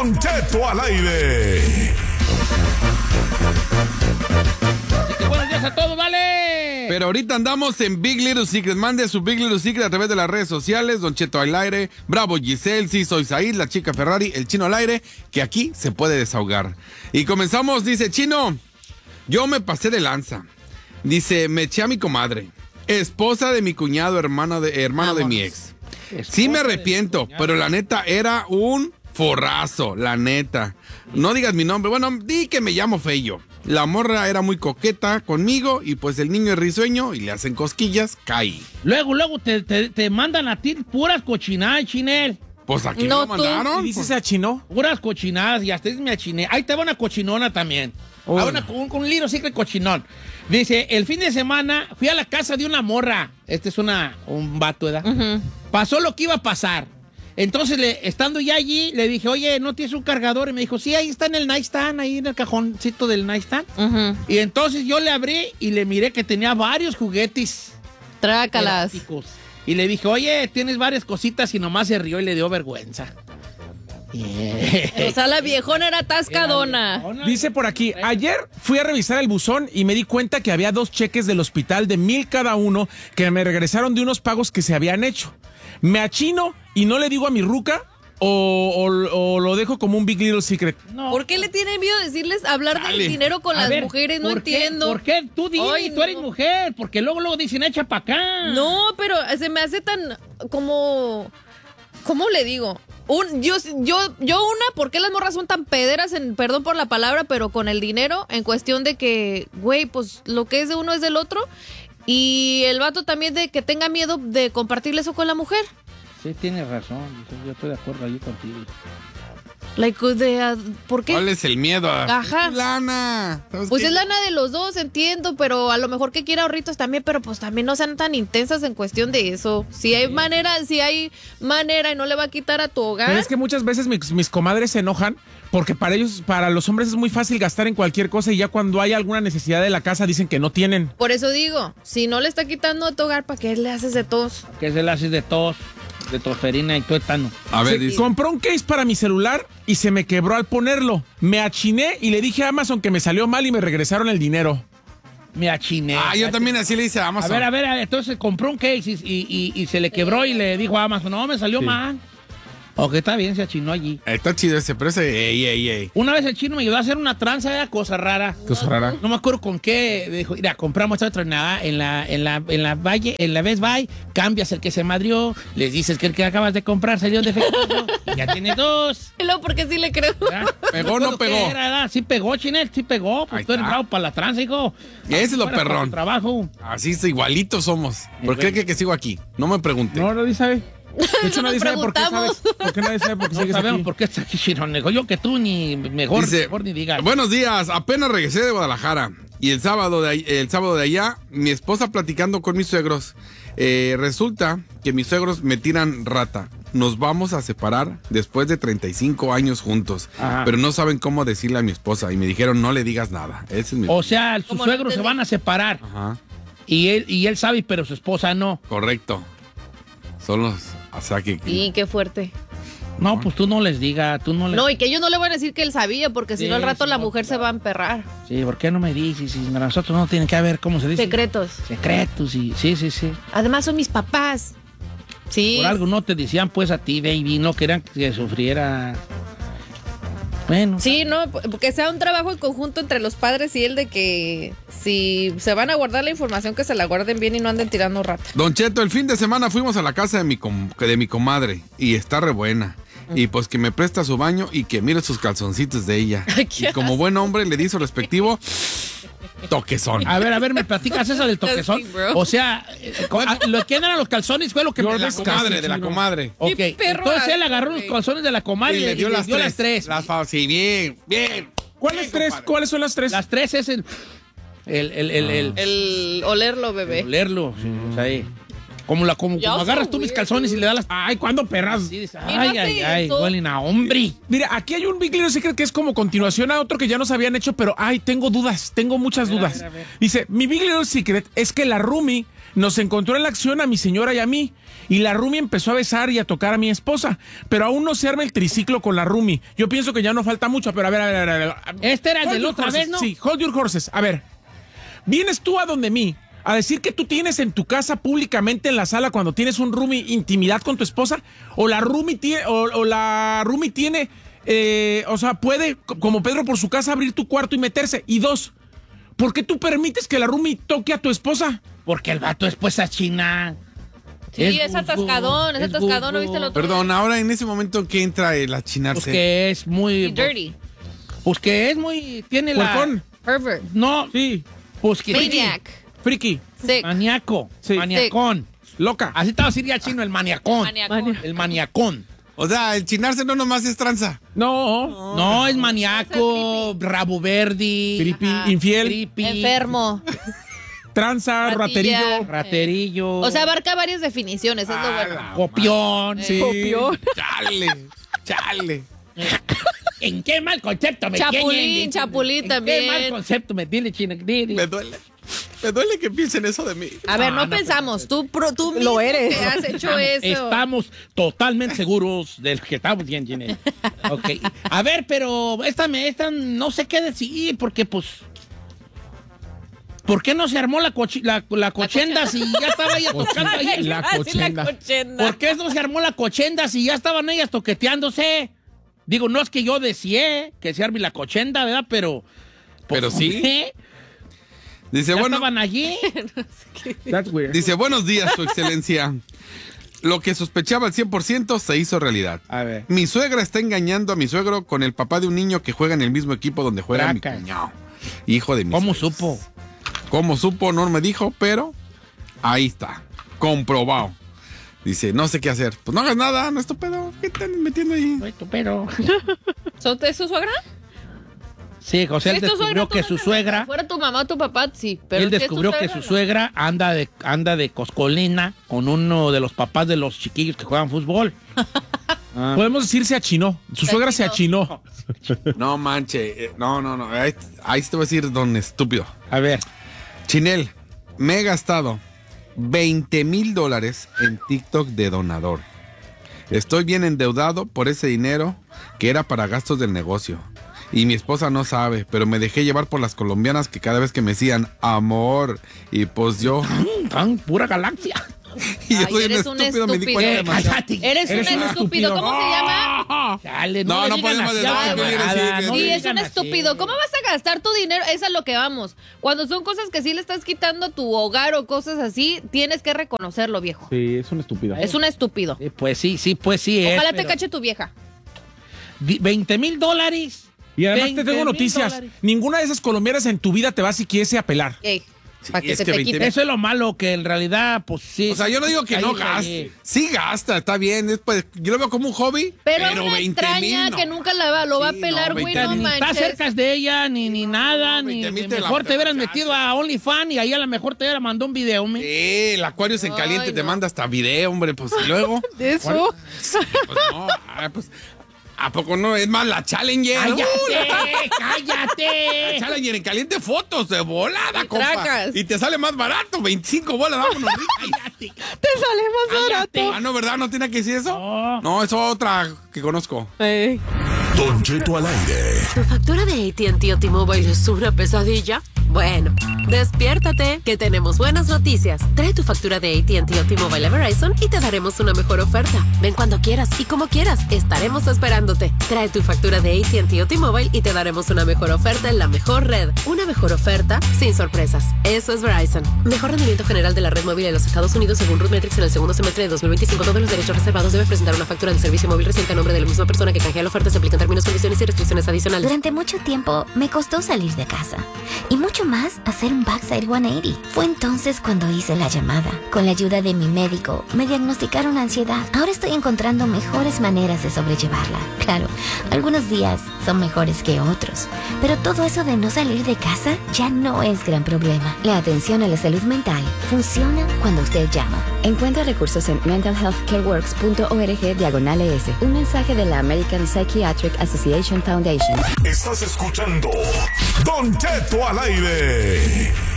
Don Cheto al aire. Buenos días a todos, vale. Pero ahorita andamos en Big Little Secret. Mande su Big Little Secret a través de las redes sociales. Don Cheto al aire, Bravo Giselle, sí soy Said, la chica Ferrari, el Chino al aire, que aquí se puede desahogar. Y comenzamos, dice Chino, yo me pasé de lanza. Dice, me eché a mi comadre, esposa de mi cuñado, hermano de mi ex. Sí me arrepiento, pero la neta era un forrazo, la neta. No digas mi nombre, bueno, di que me llamo Feyo. La morra era muy coqueta conmigo y pues el niño es risueño y le hacen cosquillas, caí. Luego te mandan a ti puras cochinadas, Chinel. Pues aquí No, lo mandaron. ¿Y dices se achinó? Puras cochinadas y hasta me achiné. Ahí te va una cochinona también. Un libro secret cochinón. Dice, el fin de semana fui a la casa de una morra. Este es un vato, ¿verdad? Uh-huh. Pasó lo que iba a pasar. Entonces, estando ya allí, le dije, oye, ¿no tienes un cargador? Y me dijo, sí, ahí está en el nightstand, ahí en el cajoncito del nightstand. Uh-huh. Y entonces yo le abrí y le miré que tenía varios juguetes. Trácalas. Eróticos. Y le dije, oye, tienes varias cositas, y nomás se rió y le dio vergüenza. O sea, la viejona era tascadona. Dice por aquí, ayer fui a revisar el buzón y me di cuenta que había 2 cheques del hospital de 1,000 cada uno que me regresaron de unos pagos que se habían hecho. ¿Me achino y no le digo a mi ruca o lo dejo como un Big Little Secret? No. ¿Por qué le tienen miedo decirles hablar Dale. del dinero con A las ver, mujeres? No ¿por qué? entiendo. ¿Por qué? Tú dime, Ay, tú eres no. mujer. Porque luego dicen, echa para acá. No, pero se me hace tan como... ¿Cómo le digo? Yo una, ¿por qué las morras son tan pederas perdón por la palabra, pero con el dinero? En cuestión de que, güey, pues lo que es de uno es del otro. Y el vato también de que tenga miedo de compartirle eso con la mujer. Sí, tienes razón. Yo estoy de acuerdo ahí contigo. ¿Por qué? ¿Cuál es el miedo? Ajá. Lana. ¿Sabes Pues qué? es lana de los dos, entiendo, pero a lo mejor que quiera ahorritos también, pero pues también no sean tan intensas en cuestión de eso. Si hay manera y no le va a quitar a tu hogar. Pero es que muchas veces mis comadres se enojan porque para los hombres es muy fácil gastar en cualquier cosa y ya cuando hay alguna necesidad de la casa dicen que no tienen. Por eso digo, si no le está quitando a tu hogar, ¿para qué le haces de tos? ¿Qué se le haces de tos, de tosferina y tuétano? A ver, dice. Compró un case para mi celular y se me quebró al ponerlo. Me achiné y le dije a Amazon que me salió mal y me regresaron el dinero. Me achiné. Yo también así le hice a Amazon. A ver, entonces compró un case y se le quebró y le dijo a Amazon, no, me salió mal. Ok, está bien, se achinó allí. Está chido ese, pero ese, ey. Una vez el chino me ayudó a hacer una tranza, era cosa rara. Cosa rara. No me acuerdo con qué. Dijo, mira, compramos esta tronada en la Best Buy, cambias el que se madrió, les dices que el que acabas de comprar salió defectuoso, y ya tiene 2. Y luego, porque sí le creo. ¿Verdad? ¿Pegó o no pegó? Sí pegó, Chinel, sí pegó. Pues Ahí tú eres está. bravo para la tranza, hijo. Ese es lo Fuera para perrón. tu trabajo. Así igualitos somos. ¿Por qué bueno. cree que sigo aquí? No me pregunte. No, nadie sabe. De hecho, Nos nadie sabe por qué preguntamos. sabes. ¿Por qué nadie sabe por qué No sigues sabemos aquí? por qué está aquí, Chino. Dijo yo que tú ni mejor Dice, ni digas. buenos días, apenas regresé de Guadalajara y el sábado de allá, mi esposa platicando con mis suegros, resulta que mis suegros me tiran rata. Nos vamos a separar después de 35 años juntos, Ajá. pero no saben cómo decirle a mi esposa y me dijeron no le digas nada. Ese es mi... O sea, sus ¿Cómo no suegros se entendí? van a separar Ajá, y él sabe, pero su esposa no. correcto. Son los... O sea que... Y qué fuerte. No, pues tú no les digas, tú no les... No, y que ellos no le van a decir que él sabía, porque si Sí, no al rato sí, la no, mujer se va a emperrar. Sí, ¿por qué no me dices? Si nosotros no tienen que haber, ¿cómo se dice? Secretos. Secretos, y sí. Además son mis papás. Sí. Por algo no te decían pues a ti, baby, no querían que sufriera. Bueno. Sí, no, que sea un trabajo en conjunto entre los padres y él de que si se van a guardar la información, que se la guarden bien y no anden tirando rata. Don Cheto, el fin de semana fuimos a la casa de mi comadre y está re buena. Y pues que me presta su baño y que mire sus calzoncitos de ella. Ay, qué Y como buen hombre le di su respectivo toquezón. A ver, ¿me platicas esa del toquezón? Sí, bro. O sea, lo que eran los calzones fue lo que De me... la comadre, de la comadre. Ok, Qué perro entonces él asco, agarró los güey. calzones de la comadre y le dio las tres. Sí, bien. ¿Cuáles tres? compadre. ¿Cuáles son las 3? Las 3 es el El olerlo, bebé. leerlo. O sea, como Ya agarras so tú mis weird, calzones y le das las... Ay, ¿cuándo perras? Así dices, Y no hace eso. huelen a hombre. Mira, aquí hay un Big Little Secret que es como continuación a otro que ya nos habían hecho, pero ay, tengo dudas, tengo muchas dudas. a ver. Dice, mi Big Little Secret es que la roomie Nos encontró en la acción a mi señora y a mí. Y la roomie empezó a besar y a tocar a mi esposa. Pero aún no se arma el triciclo con la roomie. Yo pienso que ya no falta mucho, pero a ver. Este era el de la Hold otra your vez, horses. ¿no? Sí, hold your horses. A ver, vienes tú a donde mí a decir que tú tienes en tu casa públicamente en la sala cuando tienes un roomie intimidad con tu esposa, o la roomie tiene, o sea, puede, como Pedro por su casa, abrir tu cuarto y meterse. Y 2, ¿por qué tú permites que la roomie toque a tu esposa? Porque el vato es pues a China. Sí, es atascadón, ¿no viste el otro? Perdón, ahora en ese momento, ¿qué entra el achinarse? Pues que es muy... Y dirty. Pues que es muy... Tiene Puercón. Pervert. No, Sí. pues que... Maniac. Friki. Sick. Maniaco. Sí. Maniacón. Loca. Así estaba decir ya chino, el maniacón. Maniacón. El maniacón. O sea, el chinarse no nomás es tranza. No. No, es maniaco, rabo verde. Creepy. Ajá. Infiel. Creepy, Enfermo. Tranza. Ratilla. Raterillo. raterillo. O sea, abarca varias definiciones, es lo bueno. copión. Sí. Chale. ¿En qué mal concepto me Chapulín, tienen? chapulín ¿En también. qué mal concepto me tiene, chino? Me duele que piensen eso de mí. A ver, No, no no, pensamos. Tú mismo eres. que has hecho eso. Estamos totalmente seguros del que estamos bien, Ginette. Ok. A ver, pero esta no sé qué decir, porque pues... ¿Por qué no se armó la cochenda si ya estaba ella tocando ahí? La cochenda. ¿Por qué no se armó la cochenda si ya estaban ellas toqueteándose? Digo, no es que yo deseé que se arme la cochenda, ¿verdad? Pero sí. ¿qué? Dice, ¿Ya bueno, estaban allí? That's weird. dice, buenos días, su excelencia. Lo que sospechaba al 100% se hizo realidad. A ver. Mi suegra está engañando a mi suegro con el papá de un niño que juega en el mismo equipo donde juega mi Tracas. cuñado. Hijo de mi ¿Cómo suegro. supo? ¿Cómo supo? No me dijo, pero ahí está, comprobado. Dice, no sé qué hacer. Pues no hagas nada, no es tu pedo. ¿Qué están metiendo ahí? Pero... ¿Es su suegra? Sí, José él Si es tu descubrió suegra, que tú su no te suegra... metas. Fuera tu mamá o tu papá, sí. Pero Él si es tu descubrió que suegra, su no. suegra anda de coscolina con uno de los papás de los chiquillos que juegan fútbol. Podemos decir se achinó. Su suegra se achinó. No manche, no. Ahí sí te voy a decir, don estúpido. A ver. Chinel, me he gastado $20,000 en TikTok de donador. Estoy bien endeudado por ese dinero que era para gastos del negocio. Y mi esposa no sabe, pero me dejé llevar por las colombianas que cada vez que me decían amor, y pues yo... Tan pura galaxia. Y yo Ay, soy un eres un estúpido, me di estúpido. cuenta demasiado. Cállate. Eres un estúpido. ¿Cómo se llama? Chale, No, le no digan podemos así decir, a la no podemos camarada, decir que- no Sí, le es un digan estúpido. así. ¿Cómo vas a gastar tu dinero? Eso es lo que vamos. Cuando son cosas que sí le estás quitando a tu hogar o cosas así, tienes que reconocerlo, viejo. Sí, es un estúpido. Es un estúpido. Pues sí. Ojalá es, te cache tu vieja. $20,000. Y además te tengo noticias. $20,000. Ninguna de esas colombianas en tu vida te va a siquiese a pelar. Ey, Sí, para que es se que te 20,000. quite. Eso es lo malo, que en realidad, pues sí. O sea, yo no digo que Ahí, no ahí. gaste. Sí gasta, está bien. Después, yo lo veo como un hobby. Pero una 20,000 extraña no. que nunca lo va a Sí, pelar, no, güey, 20,000. no Ni está manches. cerca de ella, ni nada, No, ni 20,000 te la- mejor te hubieras te la metido a OnlyFans y ahí a lo mejor te hubiera mandado un video, me. Sí, el Aquarius en caliente Ay, te no. manda hasta video, hombre, pues y luego. De eso. Sí, pues no, pues ¿a poco no? Es más, la Challenger. ¡Cállate! La ¡Cállate! Challenger en caliente fotos de volada, Y compa. tracas. Y te sale más barato, 25 bolas, vámonos. ¡Cállate! Te sale más barato. Ah, no, ¿verdad? ¿No tiene que decir eso? No. No, es otra que conozco. Ey. Don Cheto al aire. ¿Tu factura de AT&T o T-Mobile es una pesadilla? Bueno, despiértate, que tenemos buenas noticias. Trae tu factura de AT&T o T-Mobile a Verizon y te daremos una mejor oferta. Ven cuando quieras y como quieras, estaremos esperándote. Trae tu factura de AT&T o T-Mobile y te daremos una mejor oferta en la mejor red. Una mejor oferta sin sorpresas. Eso es Verizon. Mejor rendimiento general de la red móvil en los Estados Unidos según RootMetrics en el segundo semestre de 2025. Todos los derechos reservados. Debes presentar una factura de servicio móvil reciente a nombre de la misma persona que canjea la oferta. Se aplican términos, condiciones y restricciones adicionales. Durante mucho tiempo me costó salir de casa y mucho más hacer un backside 180. Fue entonces cuando hice la llamada. Con la ayuda de mi médico me diagnosticaron ansiedad. Ahora estoy encontrando mejores maneras de sobrellevarla. Claro, algunos días son mejores que otros, pero todo eso de no salir de casa ya no es gran problema. La atención a la salud mental funciona cuando usted llama. Encuentra recursos en mentalhealthcareworks.org/ES. Un mensaje de la American Psychiatric Association Foundation. Estás escuchando Don Cheto al aire.